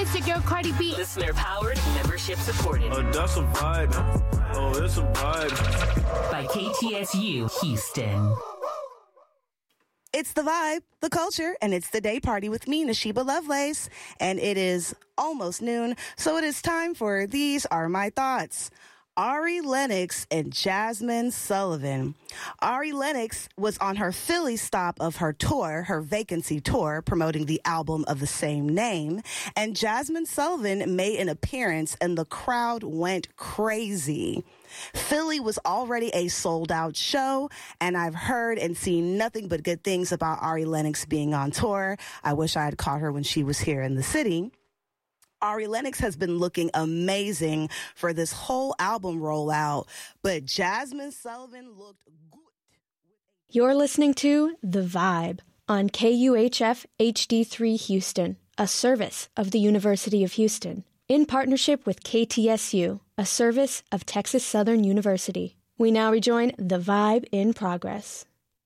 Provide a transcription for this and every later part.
it's your girl Cardi B. Listener powered, membership supported. Oh, that's a vibe. Oh, it's a vibe. By KTSU Houston. It's the vibe, the culture, and it's the day party with me, Nashiba Lovelace. And it is almost noon, so it is time for These Are My Thoughts. Ari Lennox and Jazmine Sullivan. Ari Lennox was on her Philly stop of her tour, her Vacancy tour, promoting the album of the same name. And Jazmine Sullivan made an appearance and the crowd went crazy. Philly was already a sold-out show, and I've heard and seen nothing but good things about Ari Lennox being on tour. I wish I had caught her when she was here in the city. Ari Lennox has been looking amazing for this whole album rollout, but Jazmine Sullivan looked good. You're listening to The Vibe on KUHF HD3 Houston, a service of the University of Houston, in partnership with KTSU, a service of Texas Southern University. We now rejoin The Vibe in progress.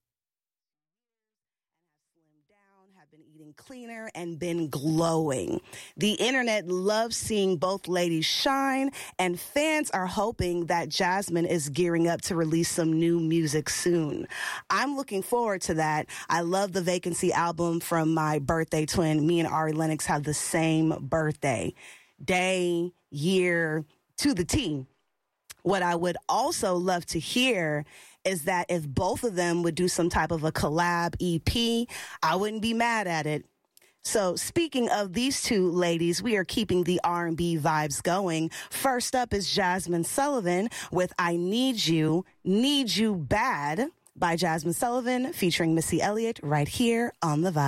Cleaner and been glowing. The internet loves seeing both ladies shine, and fans are hoping that Jazmine is gearing up to release some new music soon. I'm looking forward to that. I love the Vacancy album from my birthday twin. Me and Ari Lennox have the same birthday. Day, year, to the T. What I would also love to hear is that if both of them would do some type of a collab EP, I wouldn't be mad at it. So speaking of these two ladies, we are keeping the R&B vibes going. First up is Jazmine Sullivan with I Need You Bad by Jazmine Sullivan featuring Missy Elliott right here on The Vibe.